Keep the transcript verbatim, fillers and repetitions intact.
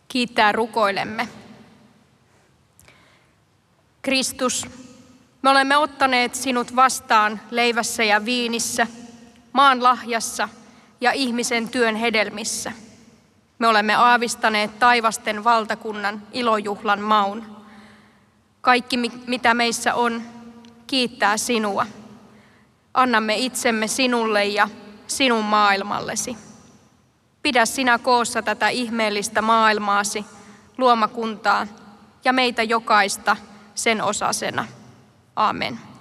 Kiittää rukoilemme. Kristus, me olemme ottaneet sinut vastaan leivässä ja viinissä, maan lahjassa ja ihmisen työn hedelmissä. Me olemme aavistaneet taivasten valtakunnan ilojuhlan maun. Kaikki, mitä meissä on, kiittää sinua. Annamme itsemme sinulle ja sinun maailmallesi. Pidä sinä koossa tätä ihmeellistä maailmaasi, luomakuntaa ja meitä jokaista sen osasena. Amen.